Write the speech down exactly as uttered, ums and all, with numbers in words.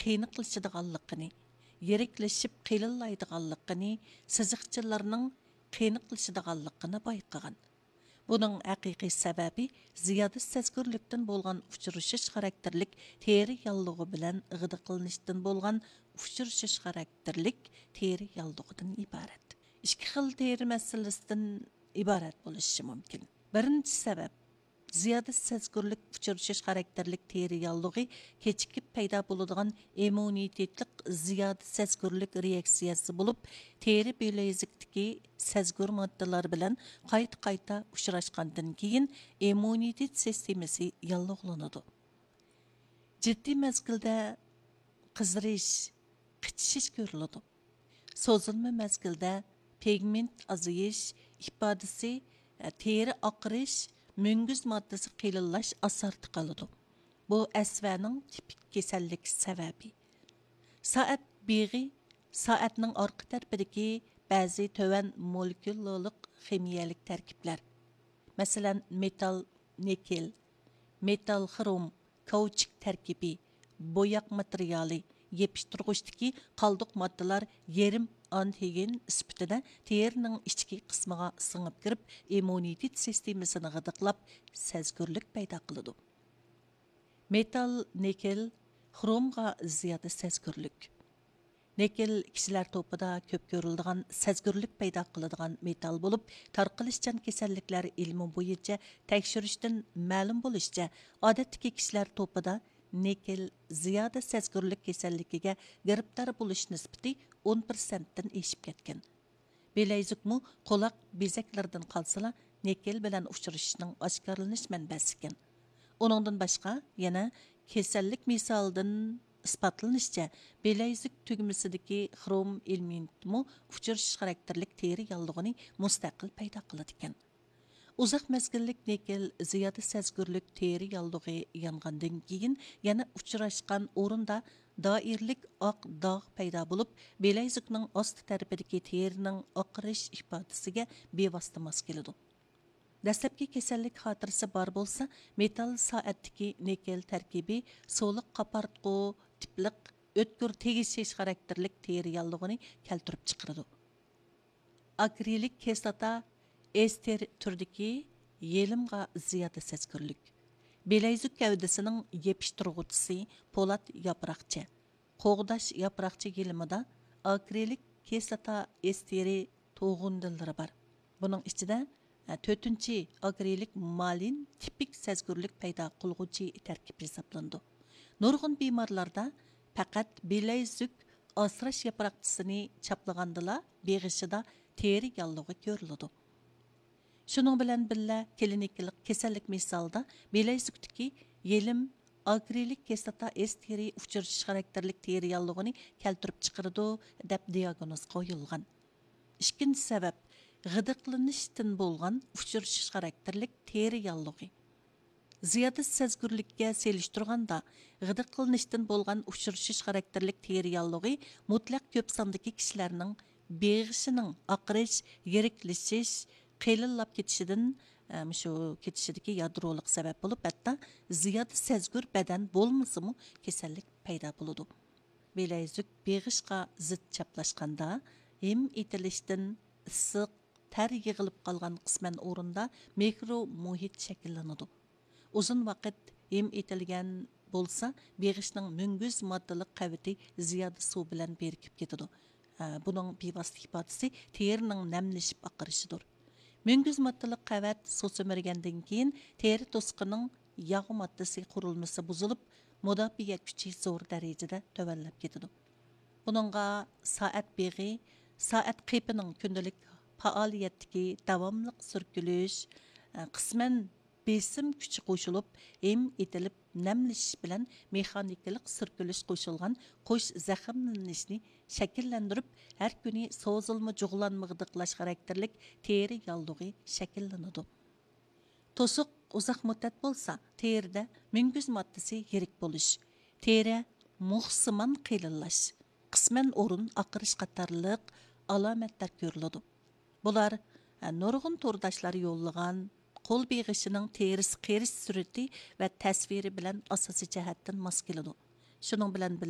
qiyniqlashadiganligini, yiriklashib qilinlaydiganligini, siziqchilarning qiyniqlashadiganligini bayqagan. Buning haqiqiy sababi ziyoda sezgurlikdan bo'lgan uchrashish xarakterlik teri yallığı bilan g'idiqlanishdan bo'lgan uchrashish xarakterlik teri yallığıdan iborat. Ikki xil teri masalasidan iborat bo'lishi mumkin. Birinchi sabab ziyoda sezgurlik uchrashish xarakterlik teri yallığı kechikib paydo bo'ladigan immunitetlik ziyoda sezgurlik reaksiyasi bo'lib, teri belezikdagi sezgur moddalar bilan qayta-qayta uchrashgandan keyin immunitet sistemasi yallig'lanadi. Jiddiy mezgilda qizirish, qichishish ko'riladi. So'zilma mezgilda pigment azayish ifodasi, teri oqirish, müngüz moddasi qilinlash asarti qiladi. Bu asvaning tipik kasallik sababi. Soat beg'i soatning orqa tarafidagi ba'zi töven molekularik ximiyalik tarkiblar, masalan metal, nikel, metal xrom, kauchuk tarkibi, bo'yoq materiali, yepishtirg'ichdagi qoldiq moddalar yerim antigen sifatida terining ichki qismiga singib kirib, immunitet sistemasini g'idiqlab, sezgurlik paydo qiladi. Metal, nikel, xromga ziyoda sezgurlik. Nikel kishilar topida ko'p ko'riladigan sezgurlik paydo qiladigan metal bo'lib, tarqalishchan kasalliklar ilmi bo'yicha tekshirishdan ma'lum bo'lishicha, odatdagi kishilar topida nikel ziyoda sezgurlik kasalligiga giribdor bo'lish nisbati o'n persentdan eshib ketgan. Belayzukmu quloq bezaklaridan qolsala nikel bilan uchrashishning oshkorlanish manbasi ekan. Uningdan boshqa yana kasallik misolidan isbotlanishicha, belayzuk tugmasidagi xrom elementmi uchrashish xarakterlik teri yallig'ini mustaqil paydo qiladi ekan. Uzoq mezgillik nikel ziyoda sezgurlik teri yallig'i yongandan keyin yana uchrashgan o'rinda doirlik oq dog' paydo bo'lib, belayzukning osti tarafidagi terining oqirish ifodasiga bevosita mos keladi. Dastlabki kasallik xotirasi bor bo'lsa, metal soatdagi nikel tarkibi so'liq qapartqu tipliq o'tkir tegishish xarakterlik teri yallig'ini keltirib chiqaradi. Akrilik kislota ester turdagi yelimga ziyoda sezgurlik. Belayzuk gavdasining yepishtirg'uvchisi po'lat yaproqcha, qo'g'dash yaproqcha yelimida akrilik kislota esteri to'g'indilari bor. Buning ichida to'rtinchi akrilik malin tipik sezgurlik paydo qilguvchi tarkib hisoblanadi. Nurg'un bemorlarda faqat belayzuk asrash yaproqchisini chaplagandala beg'ishida teri yallig'i ko'riladi. Şunun bilan billa klinikalik kasallik misolida belayzukdagi yelim akrilik kislota esteri uchrashish xarakterlik teri yallig'ini keltirib chiqaradi deb diagnoz qo'yilgan. Ikkinchi sabab g'idiqlanishdan bo'lgan uchrashish xarakterlik teri yallig'i. Ziyoda sezgurlikka selishtirganda g'idiqlanishdan bo'lgan uchrashish xarakterlik teri yallig'i mutlaq ko'p sondagi kishilarning beg'ishining oqirish, yiriklashish, qilinlab ketishidan shu ketishidagi yadrolik sabab bo'lib, hatto ziyoda sezgur badan bo'lmasimi kasallik paydo bo'ladi. Belayzuk beg'ishga zid chaplashganda hem etilishdan issiq ter yig'ilib qolgan qisman o'rinda mikro muhit shakllanadi. Uzun vaqt hem etilgan bo'lsa, beg'ishning müngüz moddalik qavati ziyoda suv bilan berkib ketadi. Buning bevosita ifodasi terining namlashib oqirishidir. Müngüz moddalik qavat suv simirgandan keyin teri to'siqining yog' moddasi qurilmasi buzilib, mudofaa kuchi zo'r darajada tovanlab ketadi. Buningga soat beg'i, soat qipining kundalik faoliyatdagi davomli surkilish, qisman besim kuchi qo'shilib, hem etilib, namlashish bilan mexanikalik surkilish qo'shilgan qo'sh zaxmlanishni shakllantirib, har kuni so'zilma jug'lanma g'idiqlash xarakterlik teri yallig'i shakllanadi. To'siq uzoq muddat bo'lsa, terida müngüz moddasi yirik bo'lish, teri muhsimon qilinlash, qisman o'rin oqirish qatorliq alomatlar ko'riladi. Bular nurg'un turdashlar yo'llagan qo'l beg'ishining terisi qerish surati va tasviri bilan asosiy jihatdan mos keladi. Shuning bilan